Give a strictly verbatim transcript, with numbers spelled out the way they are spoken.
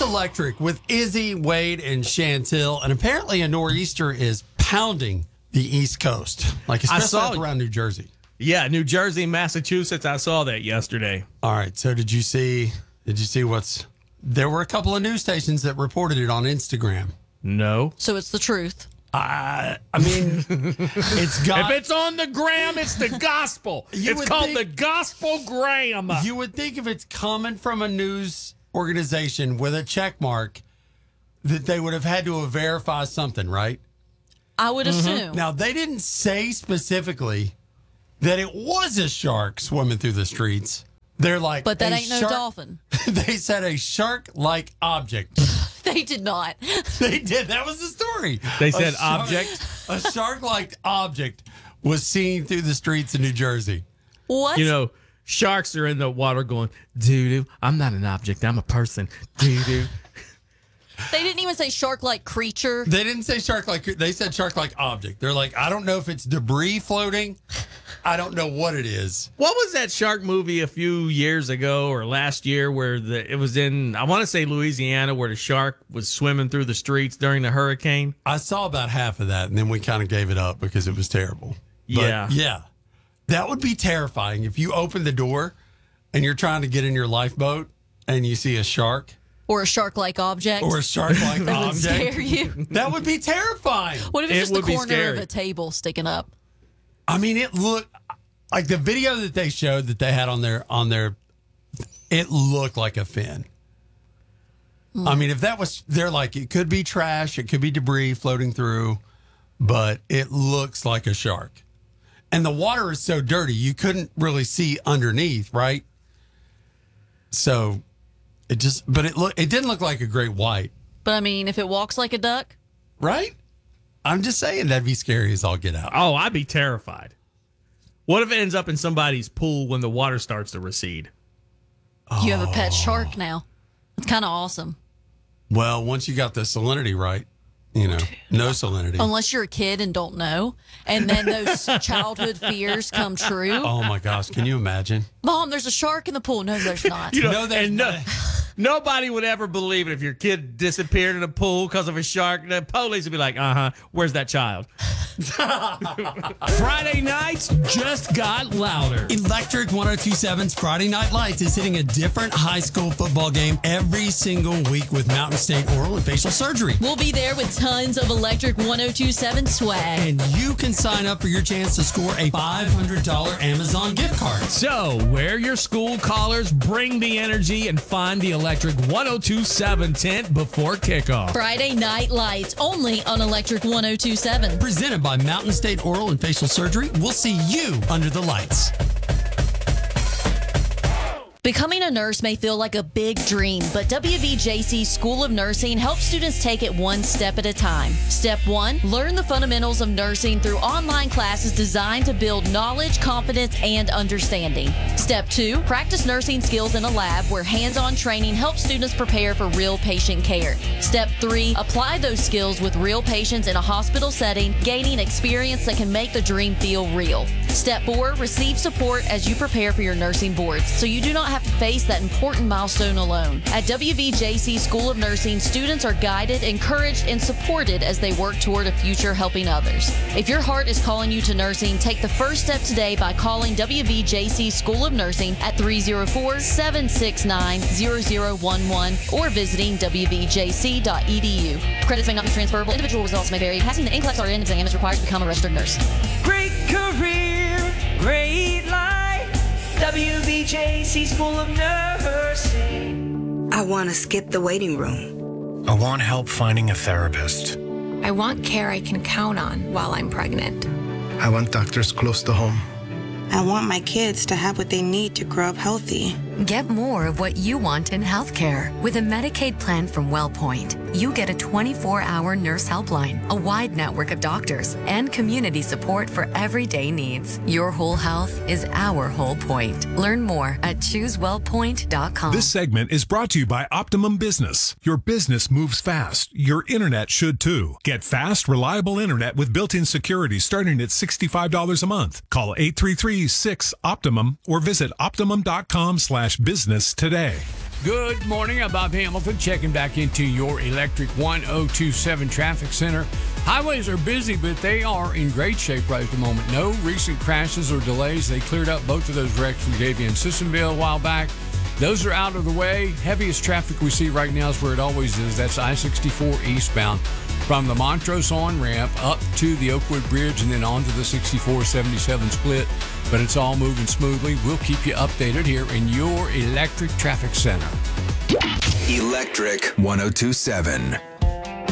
electric with Izzy, Wade, and Chantel. And apparently a nor'easter is pounding the East Coast, like especially saw up it. around New Jersey. Yeah, New Jersey, Massachusetts. I saw that yesterday. All right. So did you see? Did you see what's? There were a couple of news stations that reported it on Instagram. No. So it's the truth. I, I mean, it's got. If it's on the gram, it's the gospel. You It's would called think- the gospel gram. You would think if it's coming from a news organization with a check mark, that they would have had to verify something, right? I would assume. Now, they didn't say specifically that it was a shark swimming through the streets. They're like, But that a ain't no shark- dolphin. They said a shark-like object. They did not. They did. That was the story. They A said shark- object? A shark-like object was seen through the streets of New Jersey. What? You know, sharks are in the water going, doo-doo, I'm not an object, I'm a person. Doo-doo. They didn't even say shark-like creature. They didn't say shark-like. They said shark-like object. They're like, I don't know if it's debris floating. I don't know what it is. What was that shark movie a few years ago or last year where the it was in, I want to say Louisiana, where the shark was swimming through the streets during the hurricane? I saw about half of that, and then we kind of gave it up because it was terrible. But, Yeah. yeah. That would be terrifying if you open the door and you're trying to get in your lifeboat and you see a shark Or a shark-like object. or a shark-like that would scare object. you. That would be terrifying. What if it's It just would the be corner scary. of a table sticking up? I mean, it looked like the video that they showed that they had on their on their. It looked like a fin. I mean, if that was, they're like, it could be trash, it could be debris floating through, but it looks like a shark. And the water is so dirty, you couldn't really see underneath, right? So it just, but it look, it didn't look like a great white, But I mean, if it walks like a duck, right? I'm just saying that'd be scary as all get out. Oh, I'd be terrified. What if it ends up in somebody's pool when the water starts to recede? you have a pet shark now. It's kind of awesome. Well, once you got the salinity right, you know, no salinity. Unless you're a kid and don't know. And then those childhood fears come true. Oh my gosh, can you imagine? Mom, there's a shark in the pool. No, there's not. You know, No, there's and no, not. nobody would ever believe it if your kid disappeared in a pool because of a shark. The police would be like, uh huh, where's that child? Friday nights just got louder. Electric ten twenty-seven's Friday Night Lights is hitting a different high school football game every single week with Mountain State Oral and Facial Surgery. We'll be there with tons of Electric ten twenty-seven swag. And you can sign up for your chance to score a five hundred dollars Amazon gift card. So, wear your school collars, bring the energy, and find the Electric ten twenty-seven tent before kickoff. Friday Night Lights only on Electric ten twenty-seven. Presented by Mountain State Oral and Facial Surgery. We'll see you under the lights. Becoming a nurse may feel like a big dream, but W V J C School of Nursing helps students take it one step at a time. Step one, learn the fundamentals of nursing through online classes designed to build knowledge, confidence, and understanding. Step two, practice nursing skills in a lab where hands-on training helps students prepare for real patient care. Step three, apply those skills with real patients in a hospital setting, gaining experience that can make the dream feel real. Step four, receive support as you prepare for your nursing boards so you do not have to face that important milestone alone. At W V J C School of Nursing, students are guided, encouraged, and supported as they work toward a future helping others. If your heart is calling you to nursing, take the first step today by calling W V J C School of Nursing at three oh four, seven six nine, zero zero one one or visiting w v j c dot e d u. Credits may not be transferable. Individual results may vary. Passing the N C L E X R N exam is required to become a registered nurse. Great career, great life. W V J C School of Nursing. I want to skip the waiting room. I want help finding a therapist. I want care I can count on while I'm pregnant. I want doctors close to home. I want my kids to have what they need to grow up healthy. Get more of what you want in healthcare. With a Medicaid plan from WellPoint, you get a twenty-four hour nurse helpline, a wide network of doctors, and community support for everyday needs. Your whole health is our whole point. Learn more at choose well point dot com. This segment is brought to you by Optimum Business. Your business moves fast. Your internet should too. Get fast, reliable internet with built-in security starting at sixty-five dollars a month. Call eight three three, six, Optimum or visit optimum dot com slash business today. Good morning. I'm Bob Hamilton, checking back into your Electric one oh two seven Traffic Center. Highways are busy, but they are in great shape right at the moment. No recent crashes or delays. They cleared up both of those wrecks we gave you in Sissonville a while back. Those are out of the way. Heaviest traffic we see right now is where it always is. That's I sixty-four eastbound from the Montrose on-ramp up to the Oakwood Bridge and then on to the sixty-four seventy-seven split. But it's all moving smoothly. We'll keep you updated here in your Electric Traffic Center. Electric one oh two seven.